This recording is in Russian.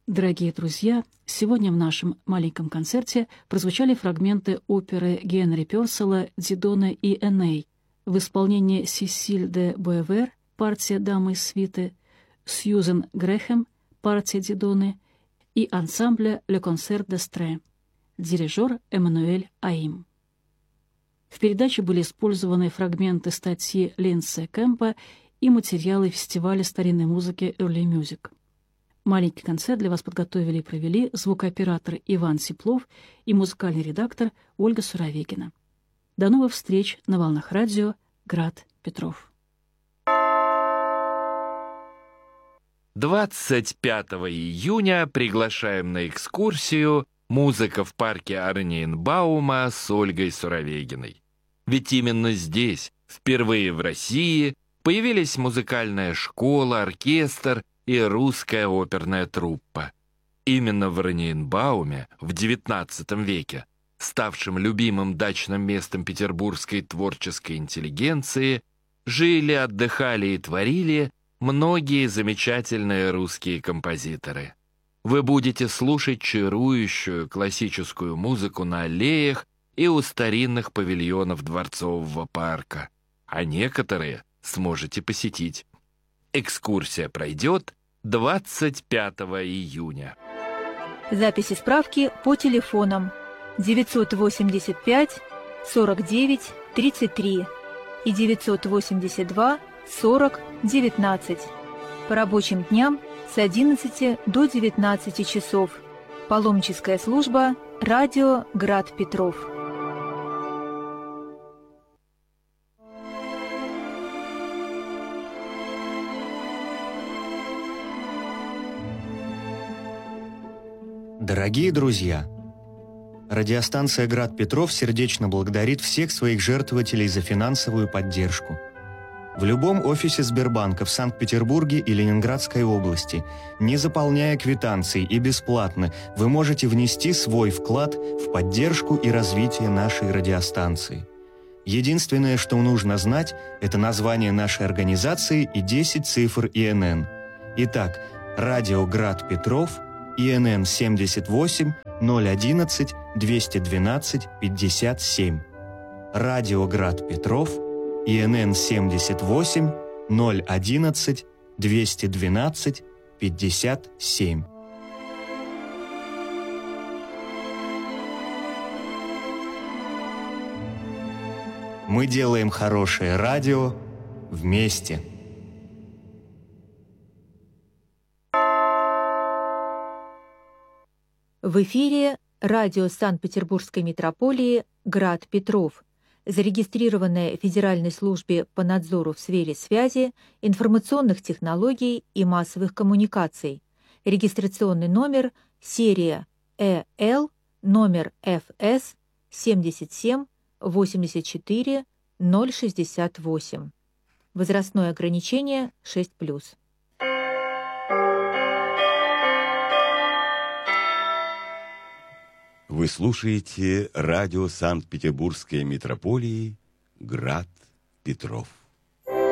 Дорогие друзья, сегодня в нашем маленьком концерте прозвучали фрагменты оперы Генри Пёрселла «Дидона и Эней» в исполнении Сесиль де Буэвер, партия дамы из свиты, Сьюзен Грэхэм, партия Дидоны и ансамбля «Le Concert d'Estrée», дирижер Эммануэль Аим. В передаче были использованы фрагменты статьи Линдси Кэмпа и материалы фестиваля старинной музыки Early Music. Маленький концерт для вас подготовили и провели звукооператор Иван Теплов и музыкальный редактор Ольга Суровегина. До новых встреч на волнах радио «Град Петров». 25 июня приглашаем на экскурсию «Музыка в парке Орниенбаума» с Ольгой Суровегиной. Ведь именно здесь, впервые в России, появились музыкальная школа, оркестр и русская оперная труппа. Именно в Орниенбауме в XIX веке, ставшем любимым дачным местом петербургской творческой интеллигенции, жили, отдыхали и творили многие замечательные русские композиторы. Вы будете слушать чарующую классическую музыку на аллеях и у старинных павильонов Дворцового парка, а некоторые сможете посетить. Экскурсия пройдет 25 июня. Записи справки по телефонам 985 49 33 и 982 40 19. По рабочим дням с 11 до 19 часов. Паломническая служба «Радио Град Петров». Дорогие друзья, радиостанция «Град Петров» сердечно благодарит всех своих жертвователей за финансовую поддержку. В любом офисе Сбербанка в Санкт-Петербурге и Ленинградской области, не заполняя квитанции и бесплатно, вы можете внести свой вклад в поддержку и развитие нашей радиостанции. Единственное, что нужно знать, это название нашей организации и 10 цифр ИНН. Итак, радио «Град Петров», ИНН 78 011 212 57. Радио «Град Петров», ИНН 78 011 212 57. Мы делаем хорошее радио вместе. В эфире радио Санкт-Петербургской метрополии «Град Петров», зарегистрированное в Федеральной службе по надзору в сфере связи, информационных технологий и массовых коммуникаций. Регистрационный номер серия ЭЛ, номер ФС 77 84 068. Возрастное ограничение 6+. Вы слушаете радио Санкт-Петербургской метрополии «Град Петров».